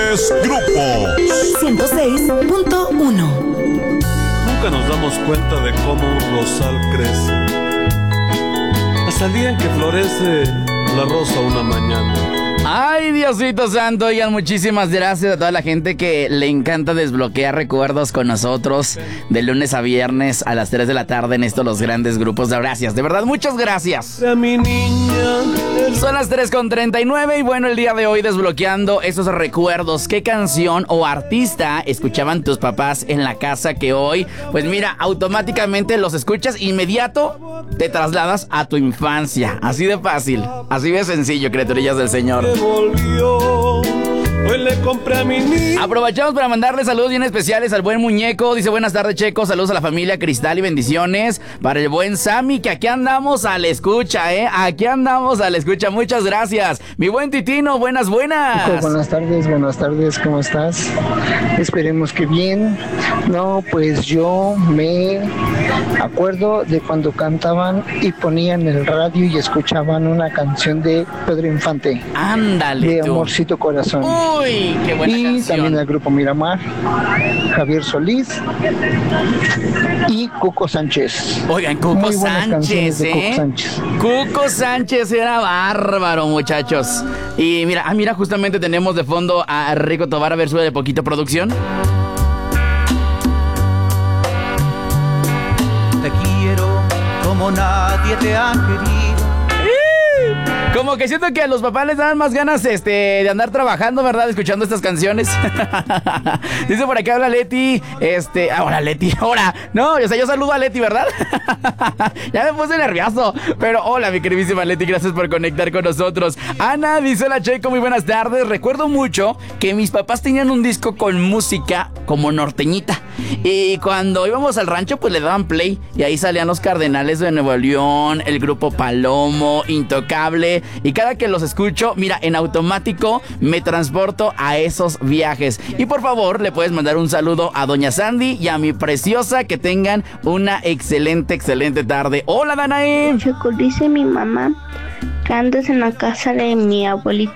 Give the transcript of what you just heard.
grandes grupos. 106.1. Nunca nos damos cuenta de cómo un rosal crece hasta el día en que florece la rosa una mañana. Ay, Diosito Santo, oigan, muchísimas gracias a toda la gente que le encanta desbloquear recuerdos con nosotros de lunes a viernes a las 3 de la tarde en estos los grandes grupos. Gracias, de verdad, muchas gracias. Mi niña. Son las 3:39 y bueno, el día de hoy desbloqueando esos recuerdos. ¿Qué canción o artista escuchaban tus papás en la casa que hoy, pues mira, automáticamente los escuchas inmediato, te trasladas a tu infancia? Así de fácil, así de sencillo, criaturillas del Señor. Volvió. Hoy le compré a mi niña. Aprovechamos para mandarle saludos bien especiales al buen Muñeco. Dice: buenas tardes, Checo. Saludos a la familia Cristal y bendiciones para el buen Sammy, que aquí andamos a la escucha, aquí andamos a la escucha. Muchas gracias. Mi buen Titino, buenas. Buenas tardes, ¿cómo estás? Esperemos que bien. No, pues yo me acuerdo de cuando cantaban y ponían el radio y escuchaban una canción de Pedro Infante. Ándale, de tú. Amorcito Corazón. Uy, qué buena y canción. También el grupo Miramar, Javier Solís y Cuco Sánchez. Oigan, Cuco Muy buenas Sánchez, canciones de Cuco Sánchez. Cuco Sánchez era bárbaro, muchachos. Y mira, justamente tenemos de fondo a Rico Tobar. A ver, sube de poquito, producción. Te quiero como nadie te ha querido. Como que siento que a los papás les dan más ganas de andar trabajando, ¿verdad? Escuchando estas canciones. Dice por acá, hola Leti. Ahora Leti, ahora. No, o sea, yo saludo a Leti, ¿verdad? Ya me puse nervioso. Pero hola, mi queridísima Leti, gracias por conectar con nosotros. Ana dice: hola Checo, muy buenas tardes. Recuerdo mucho que mis papás tenían un disco con música como norteñita. Y cuando íbamos al rancho, pues le daban play. Y ahí salían los Cardenales de Nuevo León, el grupo Palomo, Intocable. Y cada que los escucho, mira, en automático me transporto a esos viajes. Y por favor, le puedes mandar un saludo a doña Sandy y a mi preciosa. Que tengan una excelente tarde. Hola, Danae. Checo, dice mi mamá que andas en la casa de mi abuelita